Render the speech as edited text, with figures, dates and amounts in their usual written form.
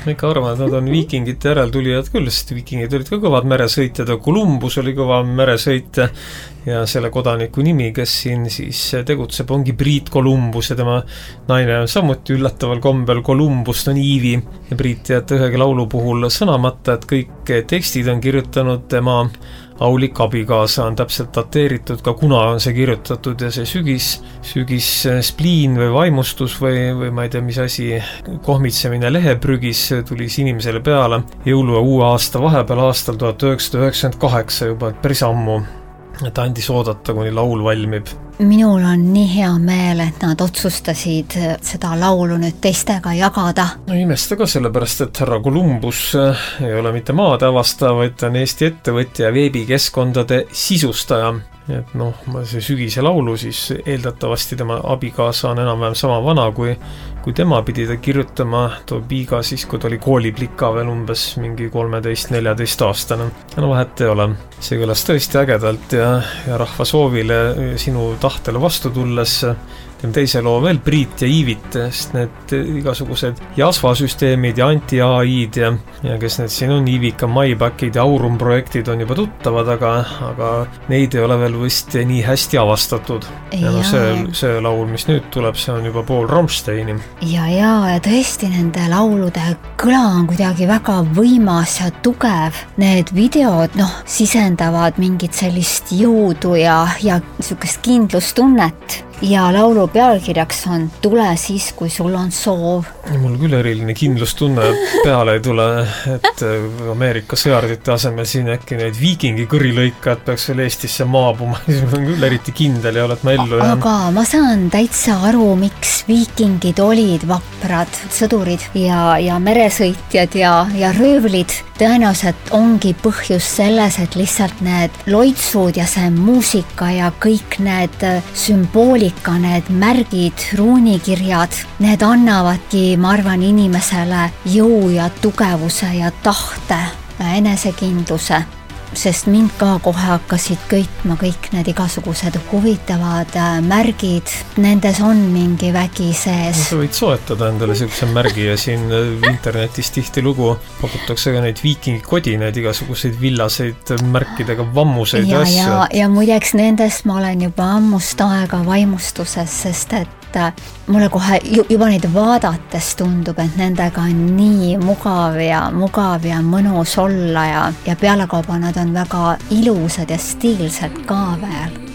Ma ikka arvan, et nad on viikingite järeltulijad küll, sest viikingid olid ka kõvad meresõitjad ja Columbus oli kõva meresõitja ja selle kodaniku nimi, kes siin siis tegutseb, ongi Priit Columbus ja tema naine on samuti üllataval kombel Columbus, on Iivi ja Priit jätta ühegi laulu puhul sõnamata, et kõik tekstid on kirjutanud tema aulik abikaasa, on täpselt dateeritud ka kuna on see kirjutatud ja see sügis spliin või vaimustus või ma ei tea, mis asi, kohmitsemine leheprügis tulis inimesele peale jõulu ja uue aasta vahepeal aastal 1998 juba, päris ammu, et andis oodata, kuni laul valmib. Minul on nii hea meel, et nad otsustasid seda laulu nüüd teistega jagada. No imesta ka sellepärast, et härra Columbus ei ole mitte maade avastaja, vaid ta on Eesti ettevõtja ja veebikeskkondade sisustaja. Et noh, see sügise laulu siis eeldatavasti tema abikaasa on enam-vähem sama vana, kui tema pidi ta kirjutama too piiga siis, kui ta oli kooliplika veel umbes mingi 13-14 aastane. No vahet ei ole. See kõlas tõesti ägedalt ja rahva soovile sinu tahtele vastu tulles teeme teise loo veel Priit ja Iivit, sest need igasugused Jasva-süsteemid ja anti-AI'd ja kes need siin on, Iivika, MyBackid ja Aurum projektid on juba tuttavad, aga neid ei ole veel vist nii hästi avastatud. Ja no see laul, mis nüüd tuleb, see on juba pool Rammsteini. Ja tõesti nende laulude kõla on kuidagi väga võimas ja tugev. Need videod, sisendavad mingit sellist jõudu ja niisugust kindlustunnet. Ja laulu pealkirjaks on Tule siis, kui sul on soov. Mul küll eriline kindlustunne peale ei tule, et Ameerika sõjardite asemel siin äkki neid viikingi kõrilõikad peaks veel Eestisse maabuma. See on küll eriti kindel ja oled ma ellu jäänud. Aga ma saan täitsa aru, miks viikingid olid vaprad sõdurid ja meresõitjad ja röövlid. Tõenäoliselt ongi põhjus selles, et lihtsalt need loitsud ja see muusika ja kõik need sümboolika, need märgid, ruunikirjad, need annavadki, ma arvan, inimesele jõu ja tugevuse ja tahte ja enesekindluse. Sest mind ka kohe hakkasid köitma kõik need igasugused huvitavad märgid. Nendes on mingi vägi sees. Sa võid soetada endale sellise märgi ja siin internetis tihti lugu pakutakse ka neid viikingi neid igasuguseid villaseid märkidega vammuseid ja asju. Ja muideks nendest ma olen juba ammust aega vaimustuses, sest et mulle kohe juba neid vaadates tundub, et nendega on nii mugav ja mõnus olla ja pealekauba nad on väga ilusad ja stiilsed ka veel.